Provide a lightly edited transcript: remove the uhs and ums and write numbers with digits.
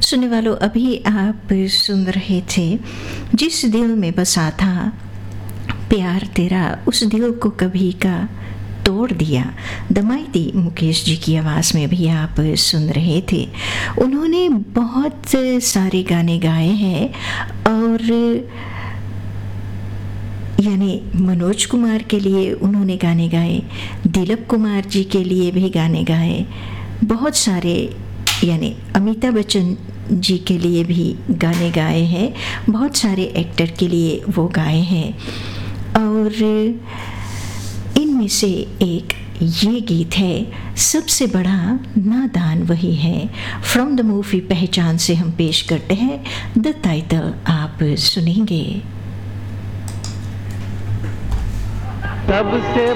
सुनने वालों, अभी आप सुन रहे थे जिस दिल में बसा था प्यार तेरा, उस दिल को कभी का तोड़ दिया। दमाइती मुकेश जी की आवाज़ में भी आप सुन रहे थे। उन्होंने बहुत सारे गाने गाए हैं और यानी मनोज कुमार के लिए उन्होंने गाने गाए, दिलीप कुमार जी के लिए भी गाने गाए, बहुत सारे यानी अमिताभ बच्चन जी के लिए भी गाने गाए हैं, बहुत सारे एक्टर के लिए वो गाए हैं। और इनमें से एक ये गीत है, सबसे बड़ा नादान वही है। फ्रॉम द मूवी पहचान से हम पेश करते हैं द टाइटल, आप सुनेंगे। सबसे